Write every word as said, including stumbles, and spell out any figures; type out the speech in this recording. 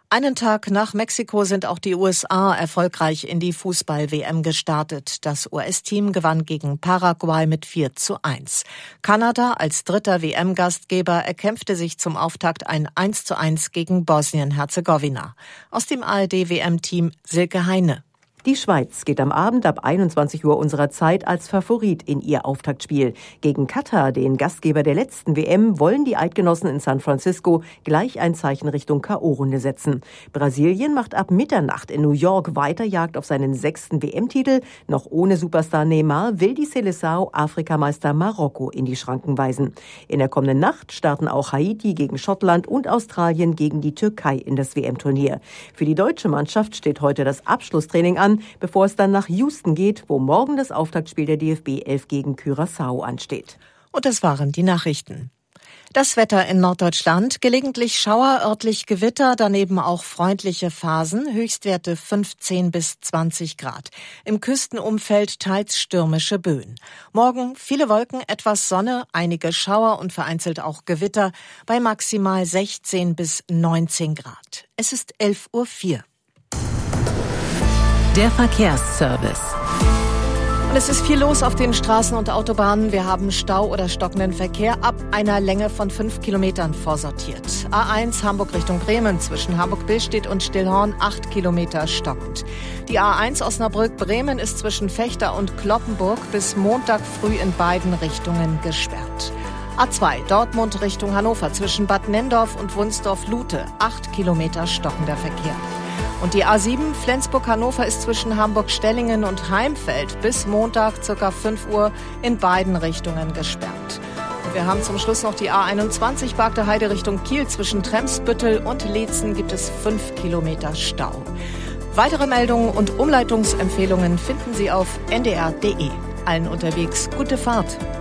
Einen Tag nach Mexiko sind auch die U S A erfolgreich in die Fußball-W M gestartet. Das U S-Team gewann gegen Paraguay mit vier zu eins. Kanada als dritter W M-Gastgeber erkämpfte sich zum Auftakt ein eins zu eins gegen Bosnien-Herzegowina. Aus dem A R D-W M-Team Silke Heine. Die Schweiz geht am Abend ab einundzwanzig Uhr unserer Zeit als Favorit in ihr Auftaktspiel. Gegen Katar, den Gastgeber der letzten W M, wollen die Eidgenossen in San Francisco gleich ein Zeichen Richtung K O-Runde setzen. Brasilien macht ab Mitternacht in New York weiter Jagd auf seinen sechsten W M-Titel. Noch ohne Superstar Neymar will die Seleção Afrikameister Marokko in die Schranken weisen. In der kommenden Nacht starten auch Haiti gegen Schottland und Australien gegen die Türkei in das W M-Turnier. Für die deutsche Mannschaft steht heute das Abschlusstraining an, bevor es dann nach Houston geht, wo morgen das Auftaktspiel der D F B elf gegen Curaçao ansteht. Und das waren die Nachrichten. Das Wetter in Norddeutschland, gelegentlich Schauer, örtlich Gewitter, daneben auch freundliche Phasen, Höchstwerte fünfzehn bis zwanzig Grad. Im Küstenumfeld teils stürmische Böen. Morgen viele Wolken, etwas Sonne, einige Schauer und vereinzelt auch Gewitter bei maximal sechzehn bis neunzehn Grad. Es ist elf Uhr vier. Der Verkehrsservice. Und es ist viel los auf den Straßen und Autobahnen. Wir haben Stau oder stockenden Verkehr ab einer Länge von fünf Kilometern vorsortiert. A eins Hamburg Richtung Bremen zwischen Hamburg-Billstedt und Stillhorn acht Kilometer stockend. Die A eins Osnabrück-Bremen ist zwischen Vechta und Cloppenburg bis Montag früh in beiden Richtungen gesperrt. A zwei Dortmund Richtung Hannover zwischen Bad Nenndorf und Wunsdorf-Lute acht Kilometer stockender Verkehr. Und die A sieben Flensburg-Hannover ist zwischen Hamburg-Stellingen und Heimfeld bis Montag ca. fünf Uhr in beiden Richtungen gesperrt. Und wir haben zum Schluss noch die A einundzwanzig Bargter Heide Richtung Kiel. Zwischen Tremsbüttel und Leetzen gibt es fünf Kilometer Stau. Weitere Meldungen und Umleitungsempfehlungen finden Sie auf n d r punkt d e. Allen unterwegs gute Fahrt.